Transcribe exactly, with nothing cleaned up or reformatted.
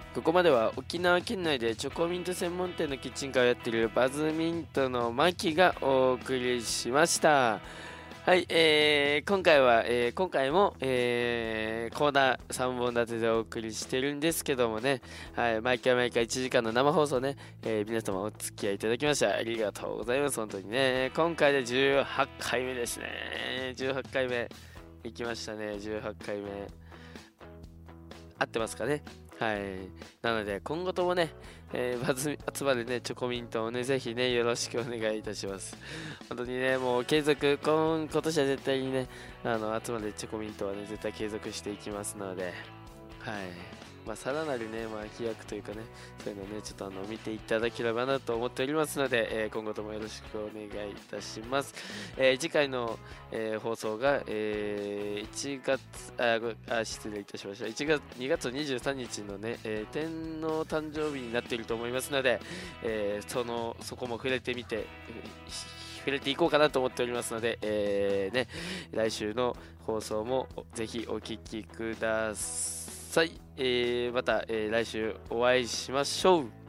ここまでは沖縄県内でチョコミント専門店のキッチンカーをやっているバズミントのマキがお送りしました。はい、えー、今回は、えー、今回も、えー、コーナーさんぼん立てでお送りしてるんですけどもね、はい、毎回毎回いちじかんの生放送ね、えー、皆様お付き合いいただきましてありがとうございます。本当にね、今回でじゅうはちかいめですね。じゅうはちかいめいきましたね。じゅうはちかいめ合ってますかね。はい。なので、今後ともね、えー、バズ集まるね、チョコミントをね、ぜひね、よろしくお願いいたします。本当にね、もう継続、今今年は絶対にね、あの、集まるチョコミントはね、絶対継続していきますので、はい。まあ、さらなるね、まあ、飛躍というかね、そういうのをね、ちょっとあの、見ていただければなと思っておりますので、えー今後ともよろしくお願いいたします。えー次回の、えー放送が、えーいちがつ、あ、ごあ、失礼いたしました。いちがつ、にがつにじゅうさんにちのね、えー天皇誕生日になっていると思いますので、えーその、そこも触れてみて、えー触れていこうかなと思っておりますので、えーね、来週の放送もぜひお聞きください。えーまた、えー来週お会いしましょう。